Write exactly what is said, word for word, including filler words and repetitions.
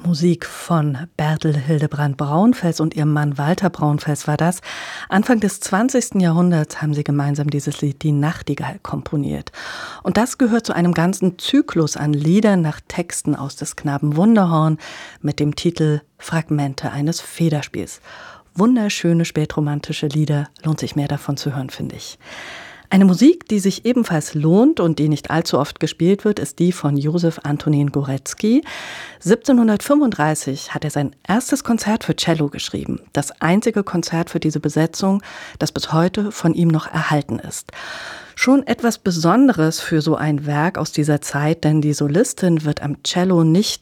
Musik von Bertel Hildebrand Braunfels und ihrem Mann Walter Braunfels war das. Anfang des zwanzigsten Jahrhunderts haben sie gemeinsam dieses Lied Die Nachtigall komponiert. Und das gehört zu einem ganzen Zyklus an Liedern nach Texten aus des Knaben Wunderhorn mit dem Titel Fragmente eines Federspiels. Wunderschöne spätromantische Lieder, lohnt sich mehr davon zu hören, finde ich. Eine Musik, die sich ebenfalls lohnt und die nicht allzu oft gespielt wird, ist die von Josef Antonin Górecki. siebzehnhundertfünfunddreißig hat er sein erstes Konzert für Cello geschrieben. Das einzige Konzert für diese Besetzung, das bis heute von ihm noch erhalten ist. Schon etwas Besonderes für so ein Werk aus dieser Zeit, denn die Solistin wird am Cello nicht